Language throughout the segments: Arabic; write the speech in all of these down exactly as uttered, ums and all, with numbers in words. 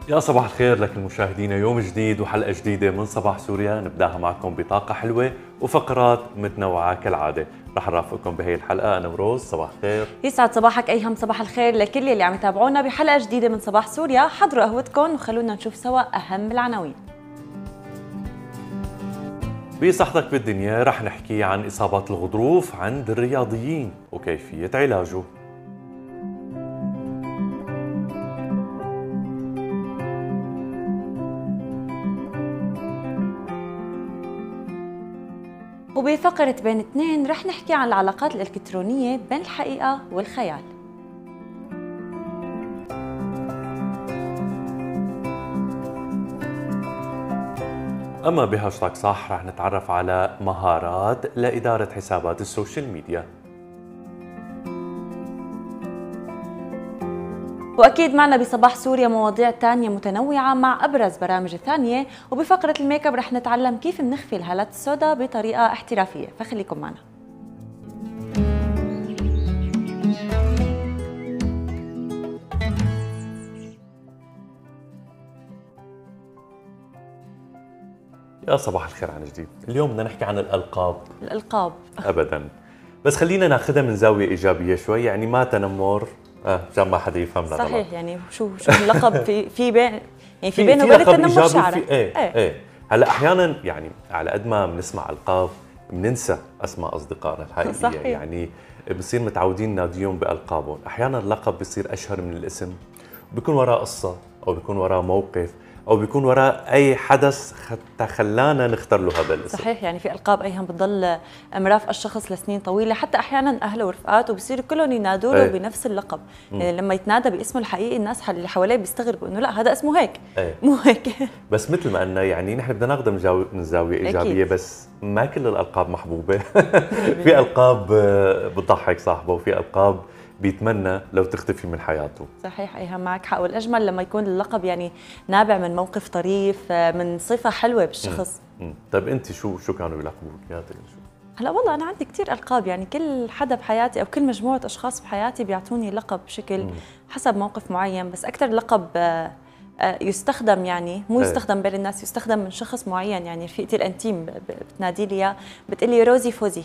يا صباح الخير لك المشاهدين، يوم جديد وحلقة جديدة من صباح سوريا نبداها معكم بطاقة حلوة وفقرات متنوعة كالعادة. رح نرافقكم بهي الحلقة أنا وروز. صباح الخير. يسعد صباحك أيهم. صباح الخير لكل اللي عم يتابعونا بحلقة جديدة من صباح سوريا. حضروا قهوتكم وخلونا نشوف سوا أهم العناوين. بصحتك بالدنيا رح نحكي عن إصابات الغضروف عند الرياضيين وكيفية علاجه. وبفقرة بين اثنين رح نحكي عن العلاقات الإلكترونية بين الحقيقة والخيال. أما بهاشتاج صح رح نتعرف على مهارات لإدارة حسابات السوشيال ميديا. وأكيد معنا بصباح سوريا مواضيع تانية متنوعة مع أبرز برامج الثانية، وبفقرة الميك اب رح نتعلم كيف بنخفي الهالات السوداء بطريقة احترافية، فخليكم معنا. يا صباح الخير عن جديد. اليوم بدنا نحكي عن الألقاب. الألقاب أبداً، بس خلينا ناخذها من زاوية إيجابية شوي، يعني ما تنمر اه عشان ما حدا يفهمنا غلط. صحيح، يعني شو شو اللقب في في بين يعني في بينه في وبين لقب التنمر شعره. ايه ايه, ايه. هلا احيانا يعني على قد ما بنسمع القاب بننسى اسماء اصدقائنا الحقيقيه. صحيح. يعني بصير متعودين ناديهم بالقابهم، احيانا اللقب بصير اشهر من الاسم، بيكون وراه قصه او بيكون وراه موقف او بيكون وراه اي حدث حتى خلانا نختار له هذا الاسم. صحيح، يعني في القاب ايهم بتضل مرافق الشخص لسنين طويله، حتى احيانا اهله ورفقاته بصيروا كلهم ينادوا له ايه. بنفس اللقب. يعني لما يتنادى باسمه الحقيقي الناس اللي حواليه بيستغربوا انه لا هذا اسمه هيك. ايه. مو هيك. بس مثل ما قلنا يعني نحن بدنا ناخذها من زاويه من زاويه ايجابيه، بس ما كل الالقاب محبوبه. في القاب بتضحك صاحبه وفي القاب بيتمنى لو تختفي من حياته. صحيح ايهم، معك حق. والاجمل لما يكون اللقب يعني نابع من موقف طريف، من صفه حلوه بالشخص. امم طيب انت شو شو كانوا يلقبوك يا شو؟ هلا والله انا عندي كثير القاب، يعني كل حدا بحياتي او كل مجموعه اشخاص بحياتي بيعطوني لقب بشكل مم. حسب موقف معين، بس اكثر لقب يستخدم يعني مو يستخدم بين الناس، يستخدم من شخص معين. يعني رفيقتي الانتيم بتنادي لي اياه بتقلي روزي فوزي.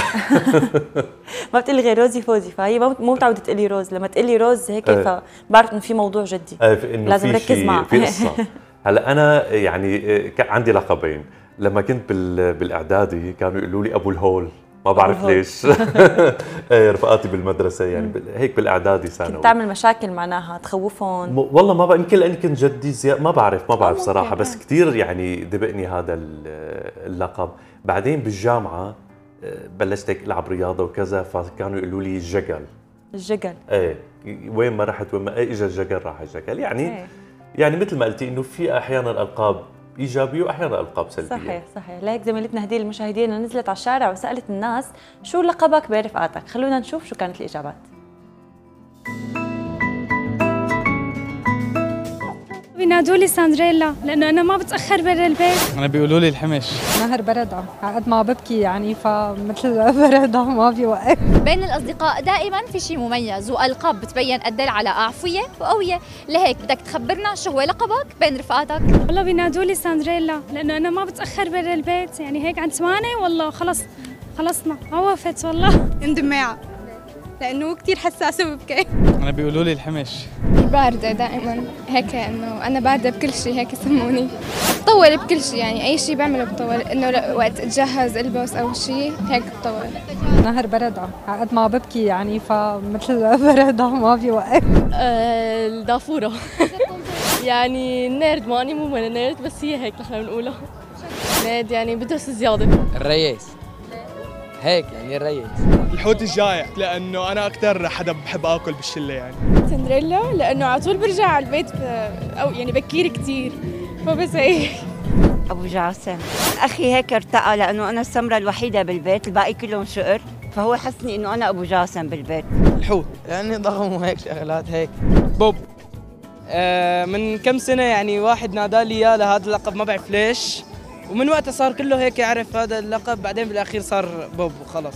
ما بتقلي غير روزي فوزي، فهي مو متعوده تقلي روز. لما تقلي روز هيك فبعرف انه في موضوع جدي، لازم ركز معه في قصه. هلا انا يعني عندي لقبين. لما كنت بالاعدادي كانوا يقولوا لي ابو الهول، ما بعرف ليش. رفقاتي بالمدرسه يعني هيك بالاعدادي ثانوي. كنت تعمل مشاكل معناها تخوفهم؟ والله ما بقى، يمكن لاني كنت جدي زياد، ما بعرف ما بعرف صراحه، بس كثير يعني دبقني هذا اللقب. بعدين بالجامعه بلشت هيك العب رياضه وكذا، فكانوا يقولوا لي الجقل. الجقل ايه، وين ما رحت وين ما اجى الجقل راح الجقل. يعني ايه. يعني مثل ما قلتي انه في احيانا القاب ايجابيه واحيانا القاب سلبيه. صحيح صحيح. لهيك زميلتنا هديه المشاهدين نزلت على الشارع وسالت الناس شو لقبك بين رفقاتك. خلونا نشوف شو كانت الاجابات. بينادوا لي ساندريلا لانه انا ما بتاخر برا البيت. انا بيقولوا لي الحمش. نهر بردعه، على قد ما ببكي يعني فمثل بردعه ما بيوقف. بين الاصدقاء دائما في شيء مميز والقاب بتبين قد على عفويه وقويه، لهيك بدك تخبرنا شو هو لقبك بين رفقاتك؟ والله بينادوا لي ساندريلا لانه انا ما بتاخر برا البيت، يعني هيك عن ثواني والله خلص خلصنا عوفت والله. اندماع لانه كثير حساسه وببكي. انا بيقولوا لي الحمش. باردة دائما هيك، انه انا باردة بكل شيء هيك يسموني. بتطول بكل شيء، يعني اي شيء بعمله بطول، انه وقت اتجهز البس او شيء هيك بطول. نهر بردعه، على قد ما ببكي يعني فمثل بردعه ما بيوقف. آه الدافورة. يعني نيرد، ماني مو من نيرد بس هي هيك نحن بنقولها. نيرد يعني بدرس زيادة. الريس هيك يعني الريس. الحوت الجايع لانه انا اكثر حدا بحب اكل بالشله. يعني سندريلا لانه على طول برجع على البيت او يعني بكير كثير، فبس هيك. ابو جاسم اخي هيك ارتقى لانه انا السمره الوحيده بالبيت، الباقي كلهم شقر، فهو حسني انه انا ابو جاسم بالبيت. الحوت يعني ضخم وهيك شغلات هيك. بوب آه من كم سنه يعني واحد نادالي اياه لهذا اللقب، ما بعرف ليش، ومن وقتها صار كله هيك يعرف هذا اللقب، بعدين بالاخير صار بوب وخلص.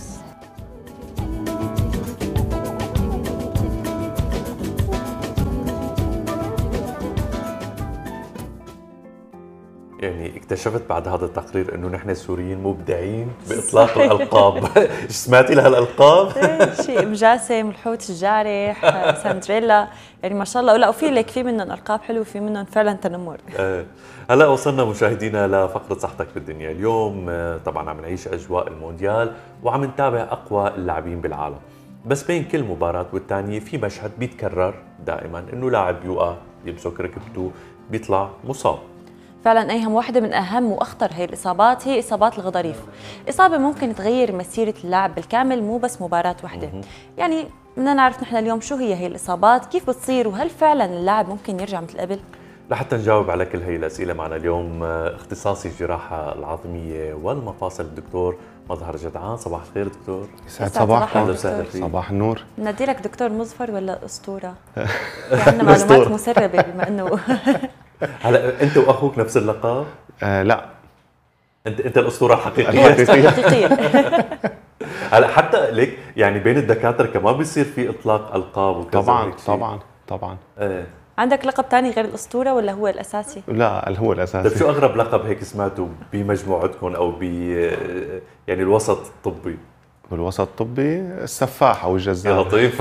يعني اكتشفت بعد هذا التقرير انه نحن السوريين مبدعين باطلاق الالقاب. سمعتي لهالالقاب؟ شيء مجاسم، الحوت الجارح، ساندريلا، يعني ما شاء الله. لا وفي لك في منهم القاب حلوه وفي منهم فعلا تنمر. هلا وصلنا مشاهدينا لفقره صحتك بالدنيا. اليوم طبعا عم نعيش اجواء المونديال وعم نتابع اقوى اللاعبين بالعالم، بس بين كل مباراه والثانيه في مشهد بيتكرر دائما، انه لاعب بيوقع يمسك ركبته بيطلع مصاب. فعلا ايهم واحدة من اهم واخطر هي الاصابات هي اصابات الغضاريف. اصابة ممكن تغير مسيرة اللاعب بالكامل، مو بس مباراة واحدة. يعني بدنا نعرف نحن اليوم شو هي هي الاصابات، كيف بتصير، وهل فعلا اللاعب ممكن يرجع مثل قبل؟ لحتى نجاوب على كل هي الاسئله معنا اليوم اختصاصي الجراحه العظميه والمفاصل الدكتور مظهر جدعان. صباح الخير دكتور. يسعد صباحكم. صباح, صباح النور. بدي لك دكتور مظفر ولا اسطوره؟ عندنا معلومات مسربه بما انه هلا انت واخوك نفس اللقب؟ آه لا، انت انت الاسطوره الحقيقيه. الحقيقيه. هلا حتى ليك يعني بين الدكاتره كمان بيصير في اطلاق القاب وكذا. طبعا طبعا طبعا. ايه. عندك لقب ثاني غير الاسطوره ولا هو الاساسي؟ لا هو الاساسي. طيب شو اغرب لقب هيك سمعتوا بمجموعتكم او ب يعني الوسط الطبي؟ بالوسط الطبي السفاح او الجزار. يا لطيف.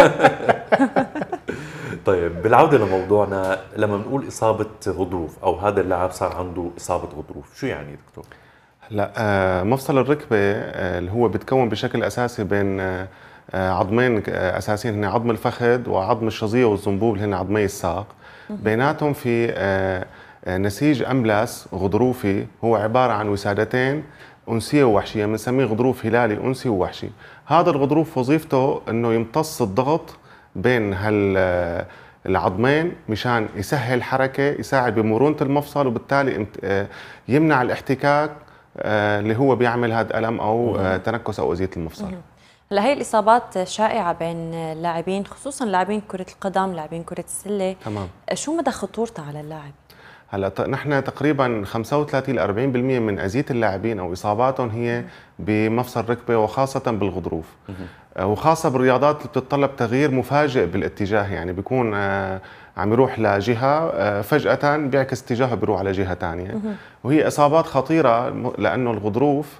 طيب بالعوده لموضوعنا، لما بنقول اصابه غضروف او هذا اللاعب صار عنده اصابه غضروف، شو يعني دكتور؟ لا آه مفصل الركبه آه اللي هو بيتكون بشكل اساسي بين آه عظمين اساسيين، هن عظم الفخذ وعظم الشظيه والزنبوب اللي هن عظمي الساق. بيناتهم في آه نسيج املس غضروفي، هو عباره عن وسادتين انسيه ووحشيه، بنسميه غضروف هلالي انسي ووحشي. هذا الغضروف وظيفته انه يمتص الضغط بين هال العظمين مشان يسهل حركه، يساعد بمرونه المفصل، وبالتالي يمنع الاحتكاك اللي هو بيعمل هذا الم او تنكس او اذيه المفصل. هلا هي الاصابات شائعه بين اللاعبين، خصوصا لاعبين كره القدم، لاعبين كره السله. تمام. شو مدى خطورتها على اللاعب؟ هلا نحن تقريبا خمسة وثلاثين إلى أربعين بالمئة من اذيه اللاعبين او اصاباتهم هي بمفصل الركبه، وخاصه بالغضروف. وخاصه بالرياضات اللي بتتطلب تغيير مفاجئ بالاتجاه، يعني بيكون عم يروح لجهه فجاه بيعكس اتجاهه بيروح على جهه ثانيه، وهي اصابات خطيره لانه الغضروف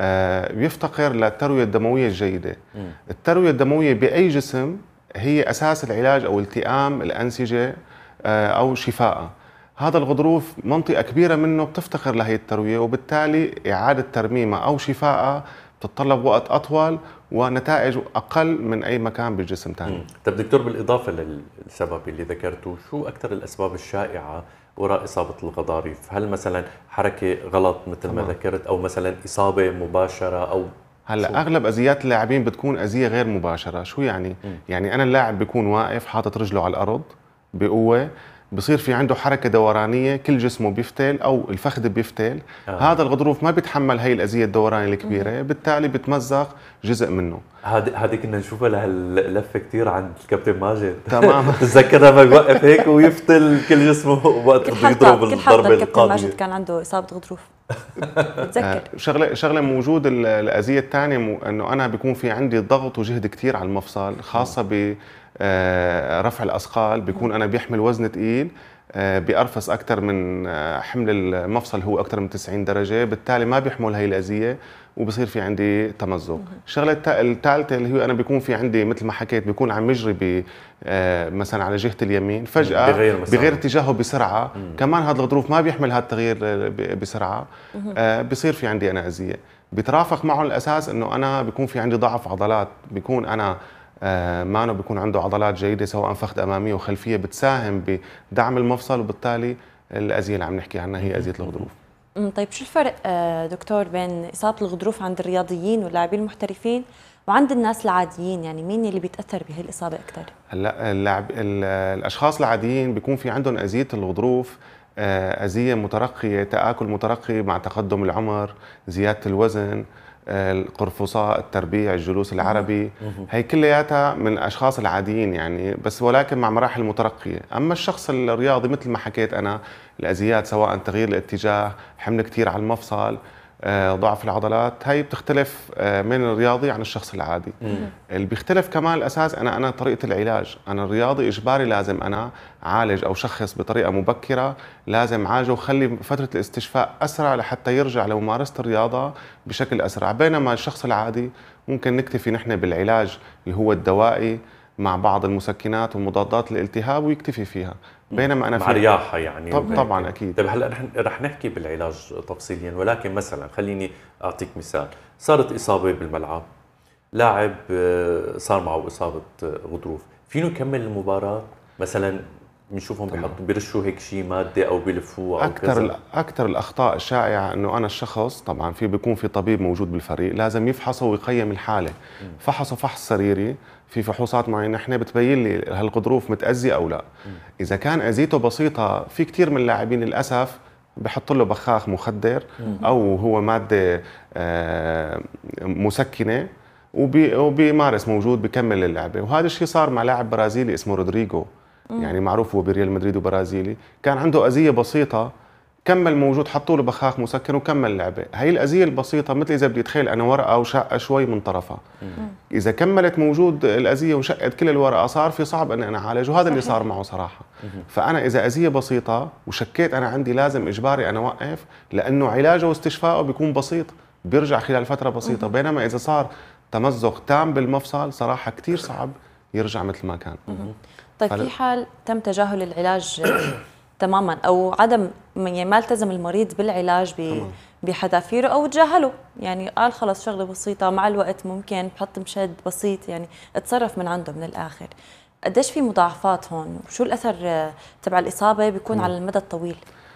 بيفتقر للترويه الدمويه الجيده. الترويه الدمويه باي جسم هي اساس العلاج او التئام الانسجه او شفائها. هذا الغضروف منطقه كبيره منه بتفتقر لهي الترويه، وبالتالي اعاده ترميمها او شفائها بتتطلب وقت اطول ونتائج اقل من اي مكان بالجسم ثاني. طيب دكتور، بالاضافه للسبب اللي ذكرته، شو اكثر الاسباب الشائعه وراء اصابه الغضاريف؟ هل مثلا حركه غلط مثل ما ذكرت، او مثلا اصابه مباشره، او هلا شو؟ اغلب اذيات اللاعبين بتكون اذيه غير مباشره. شو يعني؟ م. يعني انا اللاعب بيكون واقف حاطط رجله على الارض بقوه، بصير في عنده حركه دورانيه، كل جسمه بيفتل او الفخذ بيفتل. آه. هذا الغضروف ما بيتحمل هي الاذيه الدورانيه الكبيره، مم. بالتالي بتمزق جزء منه. هذه هذه كنا نشوفها لهاللفه كثير عند الكابتن ماجد. تمام. تتذكر لما يوقف هيك ويفتل كل جسمه وقت بده يضرب الضربه الكابتن ماجد كان عنده اصابه غضروف. بتذكر. شغله شغله موجود الاذيه الثانيه انه انا بيكون في عندي ضغط وجهد كثير على المفصل، خاصه ب رفع الاثقال. بيكون انا بيحمل وزن ثقيل، بيرفس اكثر من حمل المفصل هو اكثر من تسعين درجه، بالتالي ما بيحمل هي الاذيه وبصير في عندي تمزق. الشغله الثالثه اللي هو انا بيكون في عندي مثل ما حكيت، بيكون عم يجري ب مثلا على جهه اليمين، فجاه بغير, بغير اتجاهه بسرعه. مم. كمان هذا الغضروف ما بيحمل هذا التغيير بسرعه، بصير في عندي انا اذيه. بيترافق معه الاساس انه انا بيكون في عندي ضعف عضلات، بيكون انا آه مانو بيكون عنده عضلات جيده سواء فخذ اماميه وخلفيه بتساهم بدعم المفصل، وبالتالي الاذيه اللي عم نحكي عنها هي اذيه الغضروف. طيب شو الفرق آه دكتور بين اصابه الغضروف عند الرياضيين واللاعبين المحترفين وعند الناس العاديين؟ يعني مين اللي بيتاثر بهي الاصابه اكثر؟ هلا اللاعب الاشخاص العاديين بيكون في عندهم اذيه الغضروف آه اذيه مترقيه، تاكل مترقي مع تقدم العمر، زياده الوزن، القرفصاء، التربيع، الجلوس العربي، هي كلياتها من الاشخاص العاديين يعني، بس ولكن مع مراحل مترقيه. اما الشخص الرياضي مثل ما حكيت انا، الاذيات سواء تغيير الاتجاه، حمل كثير على المفصل، آه، ضعف العضلات، هي بتختلف آه، من الرياضي عن الشخص العادي. مم. اللي بيختلف كمان الاساس انا انا طريقه العلاج، انا الرياضي اجباري لازم انا عالج او شخص بطريقه مبكره، لازم عالجه وخلي فتره الاستشفاء اسرع لحتى يرجع لممارسه الرياضه بشكل اسرع، بينما الشخص العادي ممكن نكتفي نحن بالعلاج اللي هو الدوائي مع بعض المسكنات ومضادات الالتهاب ويكتفي فيها، بينما انا مع في رياحه يعني. طب طبعا اكيد. طيب هلا رح رح نحكي بالعلاج تفصيليا، ولكن مثلا خليني اعطيك مثال، صارت اصابه بالملعب، لاعب آه، صار معه اصابه آه، غضروف، فينه يكمل المباراه؟ مثلا بنشوفهم بيحطوا بيرشوا هيك شيء ماده او بيلفوه او اكثر كذا. اكثر الاخطاء الشائعه انه انا الشخص طبعا في بيكون في طبيب موجود بالفريق لازم يفحصه ويقيم الحاله، فحصه فحص سريري في فحوصات معينه نحن بتبين لي هالغضروف متاذي او لا. اذا كان اذيته بسيطه، في كثير من اللاعبين للاسف بحط له بخاخ مخدر او هو ماده آه، مسكنه وبي وبيمارس موجود بكمل اللعبه، وهذا الشيء صار مع لاعب برازيلي اسمه رودريجو، يعني معروف هو بريال مدريد وبرازيلي، كان عنده اذيه بسيطه كمل موجود، حطوا له بخاخ مسكن وكمل اللعبه. هي الاذيه البسيطه مثل اذا بدي اتخيل انا ورقه وشقه شوي من طرفها، اذا كملت موجود الاذيه وشقت كل الورقه صار في صعب اني انا اعالج، وهذا اللي صار معه صراحه. فانا اذا اذيه بسيطه وشكيت انا عندي لازم اجباري انا اوقف، لانه علاجه واستشفائه بيكون بسيط بيرجع خلال فتره بسيطه، بينما اذا صار تمزق تام بالمفصل صراحه كثير صعب يرجع مثل ما كان. طيب في حال تم تجاهل العلاج تماما او عدم يعني ما التزم المريض بالعلاج بحذافيره او تجاهله، يعني قال خلص شغله بسيطه مع الوقت ممكن بحط مشد بسيط، يعني اتصرف من عنده من الاخر، قديش في مضاعفات هون وشو الاثر تبع الاصابه بيكون على المدى الطويل؟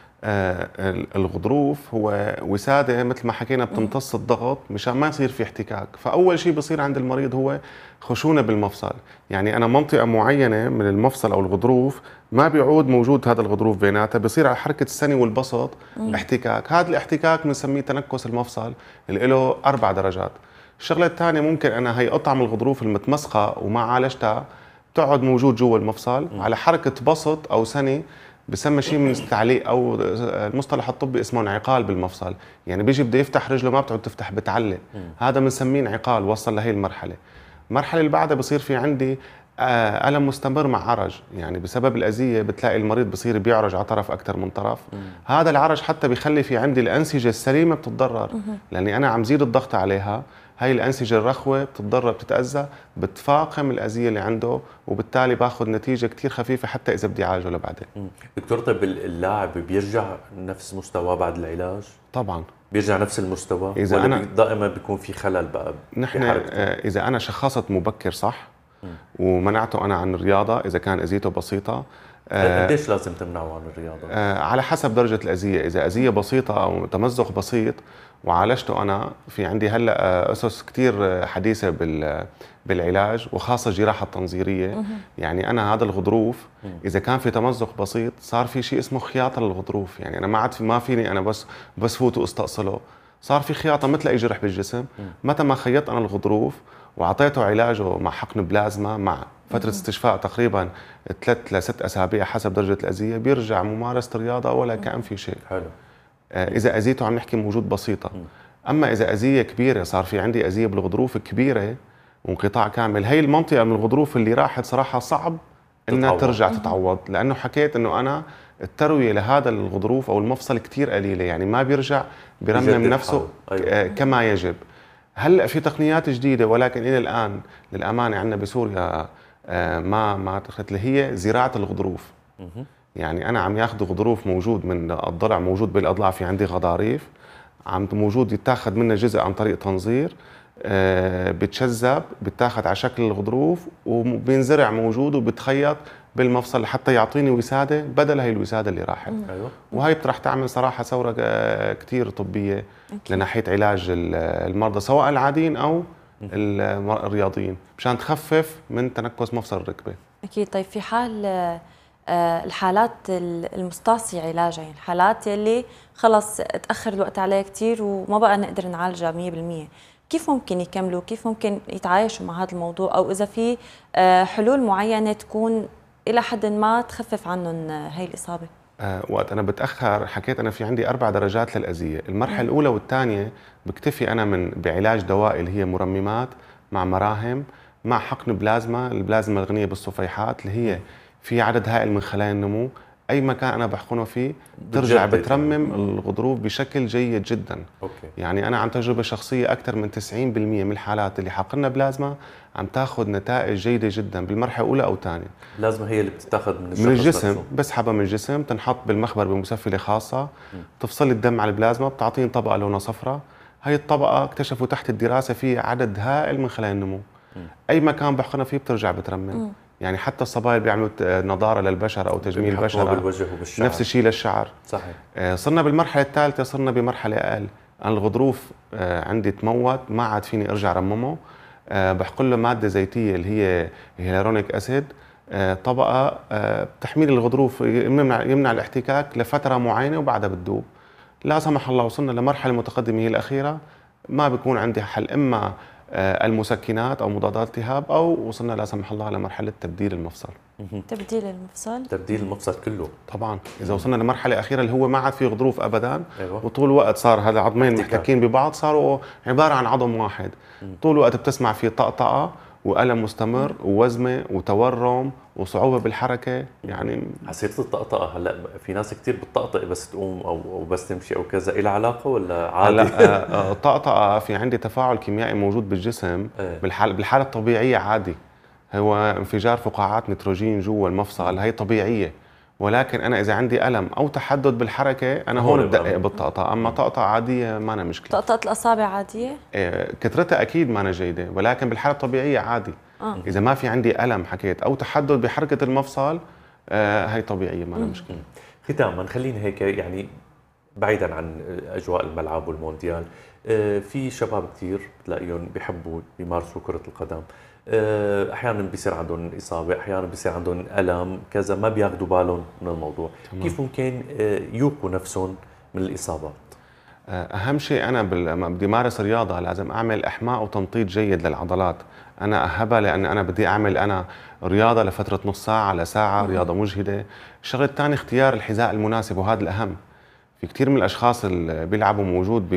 آه الغضروف هو وساده مثل ما حكينا بتمتص الضغط مشان ما يصير في احتكاك، فاول شيء بصير عند المريض هو خشونه بالمفصل، يعني انا منطقه معينه من المفصل او الغضروف ما بيعود موجود هذا الغضروف بيناتها، بصير على حركه الثني والبسط مم. احتكاك، هذا الاحتكاك بنسميه تنكس المفصل اللي له اربع درجات. الشغله الثانيه ممكن انا هي قطعه من الغضروف المتمسخه وما عالجتها بتقعد موجود جوا المفصل مم. على حركه بسط او ثني بسمى شيء من التعليق او المصطلح الطبي اسمه انعقال بالمفصل، يعني بيجي بده يفتح رجله ما بتعود تفتح بتعلق، هذا بنسميه انعقال وصل لهي المرحله. المرحله اللي بعدها بصير في عندي آه الم مستمر مع عرج، يعني بسبب الاذيه بتلاقي المريض بصير بيعرج على طرف اكثر من طرف، مم. هذا العرج حتى بيخلي في عندي الانسجه السليمه بتتضرر، مم. لاني انا عم زيد الضغط عليها، هاي الانسجه الرخوه بتتضرر بتتاذى، بتفاقم الاذيه اللي عنده، وبالتالي باخذ نتيجه كثير خفيفه حتى اذا بدي اعالجه لبعدين. دكتور طيب اللاعب بيرجع نفس مستواه بعد العلاج؟ طبعا بيرجع نفس المستوى إذا ولا أنا دائما بيكون في خلل بقى؟ نحن اذا انا شخصت مبكر صح ومنعته انا عن الرياضه اذا كان اذيته بسيطه، قديش لازم تمنعه عن الرياضه؟ آه على حسب درجه الاذيه، اذا اذيه بسيطه او تمزق بسيط وعالجته انا، في عندي هلا اسس كثير حديثه بال بالعلاج وخاصه الجراحه التنظيريه، يعني انا هذا الغضروف اذا كان في تمزق بسيط صار في شيء اسمه خياطه للغضروف، يعني انا ما عاد ما فيني انا بس بس فوت واستأصله، صار في خياطه مثل اي جرح بالجسم، متى ما خيطت انا الغضروف واعطيته علاجه مع حقن بلازما مع فتره استشفاء تقريبا ثلاث لست اسابيع حسب درجه الاذيه، بيرجع ممارسه الرياضه ولا كان في شيء. حلو. اذا اذيته عم نحكي موجود بسيطه، اما اذا اذيه كبيره صار في عندي اذيه بالغضروف كبيره وانقطاع كامل، هي المنطقه من الغضروف اللي راحت صراحه صعب انها ترجع تتعوض، لانه حكيت انه انا الترويه لهذا الغضروف او المفصل كثير قليله، يعني ما بيرجع برمم نفسه أيوة. كما يجب. هلا في تقنيات جديده ولكن الى الان للامانه عندنا بسوريا ما ما اتخذت اللي هي زراعه الغضروف. يعني انا عم ياخذوا غضروف موجود من الضلع موجود بالاضلاع، في عندي غضاريف عم موجود يتاخذ منه جزء عن طريق تنظير، آه بتشذب بتاخذ على شكل الغضروف وبينزرع موجود وبتخيط بالمفصل حتى يعطيني وساده بدل هي الوساده اللي راحت. ايوه. وهي رح تعمل صراحه ثوره كثير طبيه أوكي. لناحيه علاج المرضى سواء العاديين او الرياضيين مشان تخفف من تنكس مفصل الركبه. اكيد. طيب في حال الحالات المستعصي علاجها، يعني الحالات يلي خلص تاخر الوقت عليها كثير وما بقى نقدر نعالجها مية بالمية، كيف ممكن يكملوا؟ كيف ممكن يتعايشوا مع هذا الموضوع؟ او اذا في حلول معينه تكون الى حد ما تخفف عنهم هي الاصابه؟ آه وقت انا بتاخر حكيت انا في عندي اربع درجات للاذيه، المرحله الاولى والثانيه بكتفي انا من بعلاج دوائي اللي هي مرممات مع مراهم مع حقن بلازما، البلازما الغنيه بالصفيحات اللي هي في عدد هائل من خلايا النمو، اي مكان انا بحقنه فيه بترجع بترمم الغضروف بشكل جيد جدا. أوكي. يعني انا عن تجربه شخصيه اكثر من تسعين بالمئة من الحالات اللي حقنا بلازما عم تاخذ نتائج جيده جدا بالمرحله الاولى او الثانيه. بلازما هي اللي بتتاخذ من الشخص من الجسم نفسه. بسحبها من الجسم، تنحط بالمخبر بمسفله خاصه، تفصل الدم على البلازما، بتعطيني طبقه لونها صفراء. هي الطبقه اكتشفوا تحت الدراسه فيها عدد هائل من خلايا النمو. اي مكان بحقنها فيه بترجع بترمم. يعني حتى الصبايا اللي بيعملوا نضاره للبشره او تجميل البشره بالوجه وبالشعر نفس الشيء للشعر. صحيح. آه صرنا بالمرحله الثالثه، صرنا بمرحله اقل، انا الغضروف آه عندي تموت ما عاد فيني ارجع رممه، آه بحقن له ماده زيتيه اللي هي هيلورونيك اسيد، آه طبقه آه بتحميل الغضروف، يمنع يمنع الاحتكاك لفتره معينه وبعدها بتذوب. لا سمح الله وصلنا لمرحله متقدمه هي الاخيره، ما بيكون عندي حل، اما المسكنات او مضادات التهاب او وصلنا لا سمح الله لمرحله تبديل المفصل. تبديل المفصل؟ تبديل المفصل كله طبعا. اذا وصلنا لمرحله اخيره اللي هو ما عاد في غضروف ابدا. أيوة. وطول الوقت صار هذا عظمين محتكين ببعض، صاروا عباره عن عظم واحد. مم. طول الوقت بتسمع فيه طقطقه والم مستمر ووزمه وتورم وصعوبه بالحركه. يعني حسيت الطقطقه هلا في ناس كثير بتطقطق بس تقوم او او بس تمشي او كذا، إلها علاقه ولا عادي؟ هلا الطقطقه في عندي تفاعل كيميائي موجود بالجسم. ايه. بالحاله بالحاله الطبيعيه عادي، هو انفجار فقاعات نيتروجين جوا المفصل، هي طبيعيه. ولكن انا اذا عندي الم او تحدد بالحركه انا هون بدقق بالطقطقه، اما طقطقه عاديه ما أنا مشكله. طقطقه الاصابع عاديه؟ إيه كثرتها اكيد ما أنا جيده، ولكن بالحاله الطبيعيه عادي. آه. اذا ما في عندي الم حكيت او تحدد بحركه المفصل آه هي طبيعيه ما أنا مشكله. ختاما خلينا هيك يعني بعيدا عن اجواء الملعب والمونديال، آه في شباب كثير بتلاقيهم بيحبوا يمارسوا كره القدم، احيانا بيصير عندهم اصابه، احيانا بيصير عندهم الم كذا، ما بياخذوا بالهم من الموضوع. تمام. كيف ممكن يوقوا نفسهم من الاصابات؟ اهم شيء انا لما بدي امارس رياضه لازم اعمل احماء وتنطيط جيد للعضلات. انا اهبها لان انا بدي اعمل انا رياضه لفتره نص ساعه لساعه، رياضه مجهده. الشغله الثانيه اختيار الحذاء المناسب، وهذا الاهم. في كثير من الاشخاص اللي بيلعبوا موجود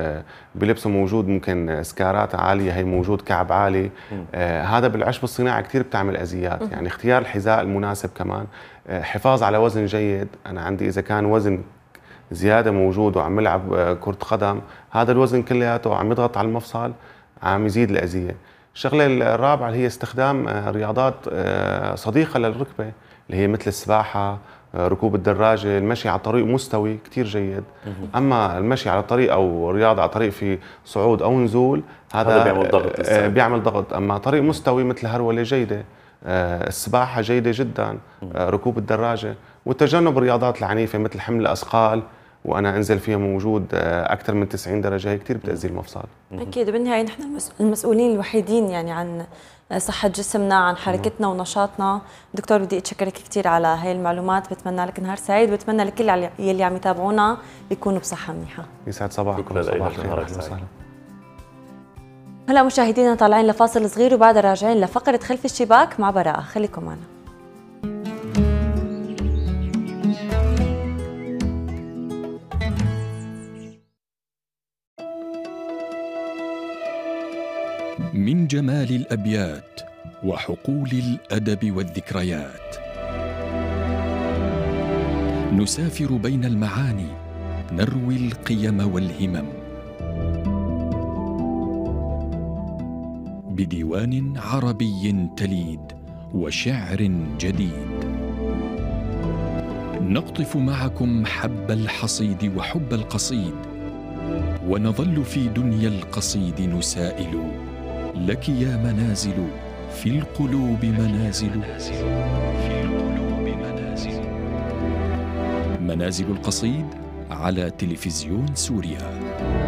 بلبسوا موجود ممكن سكارات عاليه، هي موجود كعب عالي. آه هذا بالعشب الصناعي كثير بتعمل اذيات. يعني اختيار الحذاء المناسب كمان، آه حفاظ على وزن جيد. انا عندي اذا كان وزن زياده موجود وعم يلعب آه كره قدم، هذا الوزن كلياته عم يضغط على المفصل، عم يزيد الاذيه. الشغله الرابعه اللي هي استخدام آه رياضات آه صديقه للركبه، اللي هي مثل السباحه، ركوب الدراجة، المشي على طريق مستوي كتير جيد. أما المشي على طريق أو رياضة على طريق في صعود أو نزول هذا, هذا بيعمل ضغط آه بيعمل ضغط. أما طريق مستوي مثل هرولة جيدة، آه السباحة جيدة جدا، آه ركوب الدراجة، وتجنب الرياضات العنيفة مثل حمل الأثقال وأنا أنزل فيها موجود آه أكثر من تسعين درجة، هي كتير بتأذي المفصل. أكيد. وبالنهاية نحن المسؤولين الوحيدين يعني عن صحة جسمنا، عن حركتنا ونشاطنا. دكتور بدي أتشكرك كثير على هاي المعلومات، بتمنى لك نهار سعيد، وبتمنى لكل يلي عم يتابعونا يكونوا بصحة منيحة. يسعد صباحكم. صباح الخير. أهلا وسهلا. هلا مشاهدينا طالعين لفاصل صغير وبعدها راجعين لفقرة خلف الشباك مع براءة، خليكم معنا. من جمال الأبيات وحقول الأدب والذكريات نسافر بين المعاني، نروي القيم والهمم بديوان عربي تليد وشعر جديد. نقطف معكم حب الحصيد وحب القصيد، ونظل في دنيا القصيد نسائل لك يا منازل في القلوب منازل. في القلوب منازل. منازل القصيد على تلفزيون سوريا.